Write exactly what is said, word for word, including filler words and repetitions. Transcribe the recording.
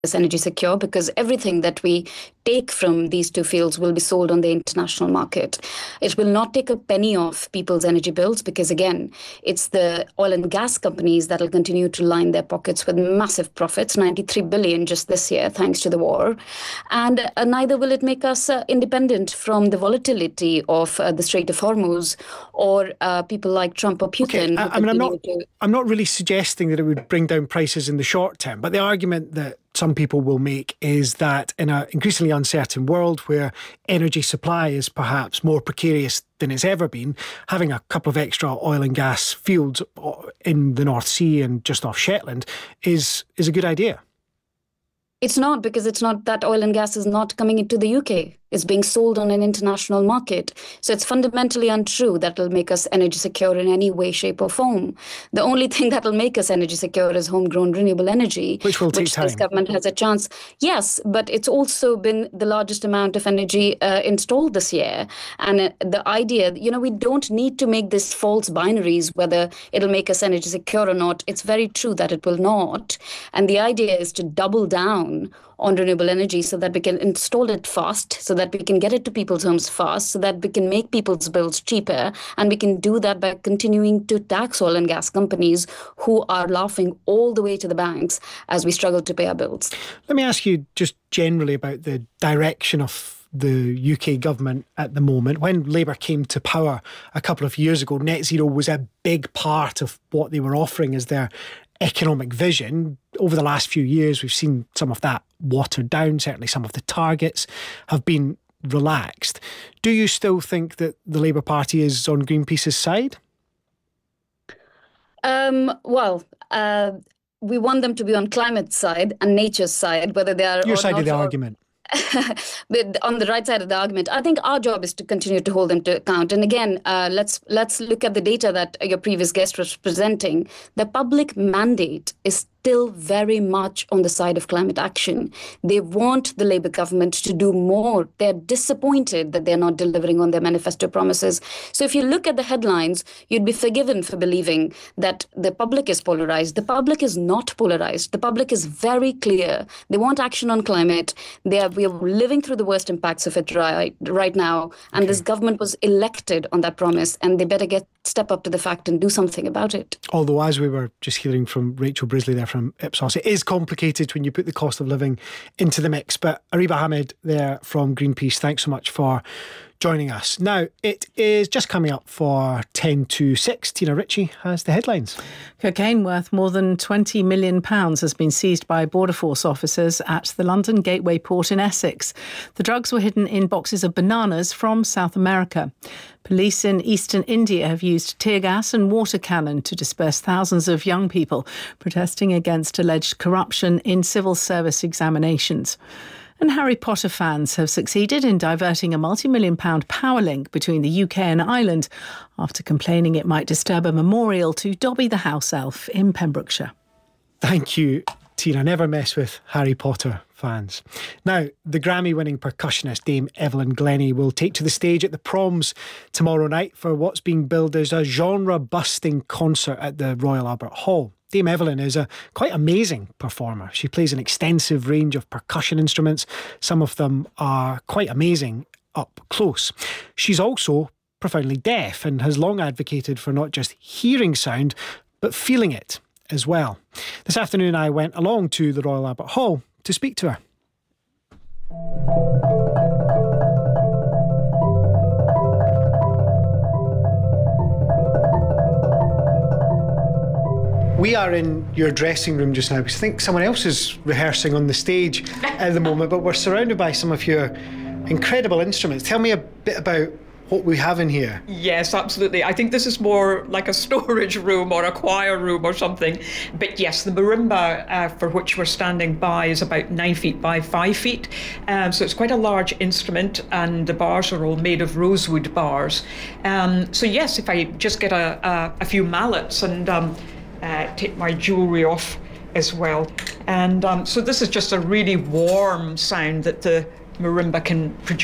us energy secure, because everything that we take from these two fields will be sold on the international market. It will not take a penny off people's energy bills because, again, it's the oil and gas companies that will continue to line their pockets with massive profits, ninety-three billion just this year, thanks to the war. And uh, neither will it make us uh, independent from the volatility of uh, the Strait of Hormuz or uh, people like Trump or Putin. Okay, I, I mean, I'm not, to... I'm not really suggesting that it would bring down prices in the short term, but the argument that some people will make is that in an increasingly uncertain world where energy supply is perhaps more precarious than it's ever been, having a couple of extra oil and gas fields in the North Sea and just off Shetland is is a good idea. It's not, because it's not that oil and gas is not coming into the U K. It's being sold on an international market. So it's fundamentally untrue that will make us energy secure in any way, shape or form. The only thing that will make us energy secure is homegrown renewable energy. Which will take which time. This government has a chance. Yes, but it's also been the largest amount of energy uh, installed this year. And uh, the idea, you know, we don't need to make this false binaries, whether it'll make us energy secure or not. It's very true that it will not. And the idea is to double down on renewable energy so that we can install it fast, so that we can get it to people's homes fast, so that we can make people's bills cheaper. And we can do that by continuing to tax oil and gas companies who are laughing all the way to the banks as we struggle to pay our bills. Let me ask you just generally about the direction of the U K government at the moment. When Labour came to power a couple of years ago, net zero was a big part of what they were offering as their economic vision. Over the last few years, we've seen some of that watered down. Certainly some of the targets have been relaxed. Do you still think that the Labour Party is on Greenpeace's side? Um, well, uh, we want them to be on climate side and nature's side, whether they are your or side not, of the or... argument. But on the right side of the argument, I think our job is to continue to hold them to account. And again, uh, let's let's look at the data that your previous guest was presenting. The public mandate is still very much on the side of climate action. They want the Labour government to do more. They're disappointed that they're not delivering on their manifesto promises. So if you look at the headlines, you'd be forgiven for believing that the public is polarized. The public is not polarized. The public is very clear. They want action on climate. They are, we are living through the worst impacts of it right, right now. And okay. This government was elected on that promise, and they better get step up to the fact and do something about it. Although, as we were just hearing from Rachel Brisley there from Ipsos, it is complicated when you put the cost of living into the mix. But Ariba Hamid there from Greenpeace, thanks so much for joining us. Now, it is just coming up for ten to six. Tina Ritchie has the headlines. Cocaine worth more than twenty million pounds has been seized by Border Force officers at the London Gateway port in Essex. The drugs were hidden in boxes of bananas from South America. Police in eastern India have used tear gas and water cannon to disperse thousands of young people protesting against alleged corruption in civil service examinations. And Harry Potter fans have succeeded in diverting a multi-million pound power link between the U K and Ireland after complaining it might disturb a memorial to Dobby the house elf in Pembrokeshire. Thank you, Tina. Never mess with Harry Potter fans. Now, the Grammy-winning percussionist Dame Evelyn Glennie will take to the stage at the Proms tomorrow night for what's being billed as a genre-busting concert at the Royal Albert Hall. Dame Evelyn is a quite amazing performer. She plays an extensive range of percussion instruments. Some of them are quite amazing up close. She's also profoundly deaf and has long advocated for not just hearing sound, but feeling it as well. This afternoon I went along to the Royal Albert Hall to speak to her. We are in your dressing room just now because I think someone else is rehearsing on the stage at the moment, but we're surrounded by some of your incredible instruments. Tell me a bit about what we have in here. Yes, absolutely. I think this is more like a storage room or a choir room or something. But yes, the marimba uh, for which we're standing by is about nine feet by five feet. Um, so it's quite a large instrument, and the bars are all made of rosewood bars. Um, so yes, if I just get a, a, a few mallets and um, uh, take my jewellery off as well. And um, so this is just a really warm sound that the marimba can produce.